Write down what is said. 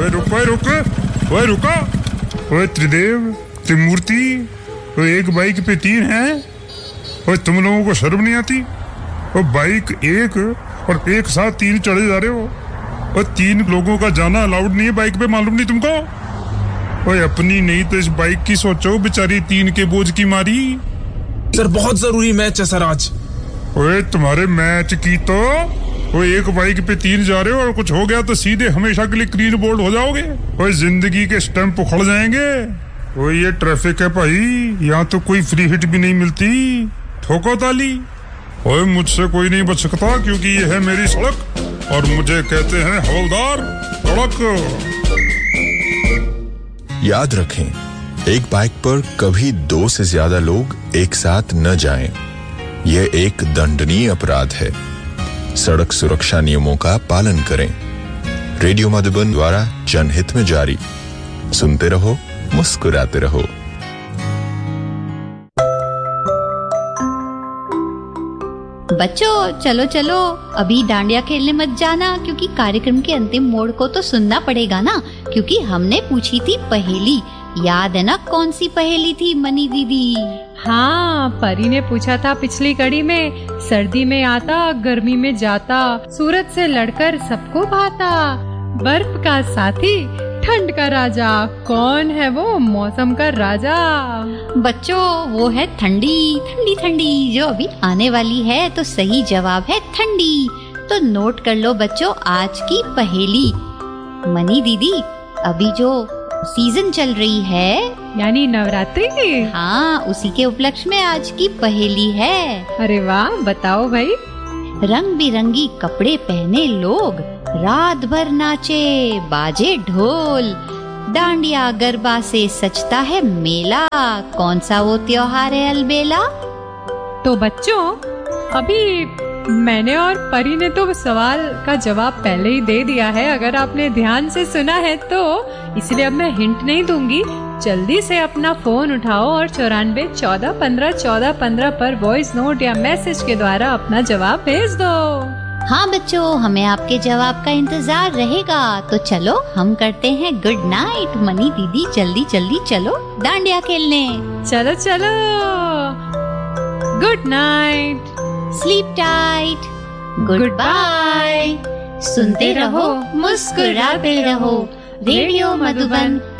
ओए रुका। ओए त्रिदेव, त्रिमूर्ति, ओए एक बाइक पे 3 हैं। ओए तुम लोगों को शर्म नहीं आती? और बाइक एक और एक साथ 3 चढ़े जा रहे हो। और 3 लोगों का जाना अलाउड नहीं है बाइक पे, मालूम नहीं तुमको? ओए अपनी नहीं तो इस बाइक की सोचो, बेचारी 3 के बोझ की मारी। सर बहुत जरूरी मैच है सर आज। ओए तुम्हारे मैच की तो वो एक बाइक पे 3 जा रहे हो और कुछ हो गया तो सीधे हमेशा के लिए क्लीन बोल्ड हो जाओगे। ओए जिंदगी के स्टैंप उखड़ जाएंगे। ओए ये ट्रैफिक है भाई, यहाँ तो कोई फ्री हिट भी नहीं मिलती, ठोको ताली। ओए मुझसे कोई नहीं बच सकता क्योंकि ये है मेरी सड़क और मुझे कहते हैं हवलदार सड़क। याद रखें, एक बाइक पर कभी 2 से ज्यादा लोग एक साथ न जाएं। यह एक दंडनीय अपराध है। सड़क सुरक्षा नियमों का पालन करें। रेडियो मधुबन द्वारा जनहित में जारी। सुनते रहो, मुस्कुराते रहो। बच्चों चलो चलो, अभी डांडिया खेलने मत जाना क्योंकि कार्यक्रम के अंतिम मोड़ को तो सुनना पड़ेगा ना, क्योंकि हमने पूछी थी पहेली। याद है ना कौन सी पहेली थी मनी दीदी? हाँ, परी ने पूछा था पिछली कड़ी में, सर्दी में आता गर्मी में जाता, सूरज से लड़कर सबको भाता, बर्फ का साथी ठंड का राजा, कौन है वो मौसम का राजा? बच्चों वो है ठंडी ठंडी ठंडी जो अभी आने वाली है, तो सही जवाब है ठंडी। तो नोट कर लो बच्चों आज की पहेली। मनी दीदी अभी जो सीजन चल रही है यानी नवरात्रि की, हाँ उसी के उपलक्ष्य में आज की पहेली है। अरे वाह, बताओ भाई। रंग बिरंगी कपड़े पहने लोग, रात भर नाचे बाजे ढोल, डांडिया गरबा से सजता है मेला, कौन सा वो त्योहार है अलबेला? तो बच्चों अभी मैंने और परी ने तो सवाल का जवाब पहले ही दे दिया है, अगर आपने ध्यान से सुना है तो, इसलिए अब मैं हिंट नहीं दूंगी। जल्दी से अपना फोन उठाओ और 94 14 15 14 15 पर वॉइस नोट या मैसेज के द्वारा अपना जवाब भेज दो। हाँ बच्चों, हमें आपके जवाब का इंतजार रहेगा। तो चलो हम करते हैं गुड नाइट। मनी दीदी जल्दी जल्दी चलो डांडिया खेलने। चलो चलो, good night, sleep tight, good bye. सुनते रहो, मुस्कुराते रहो, रेडियो मधुबन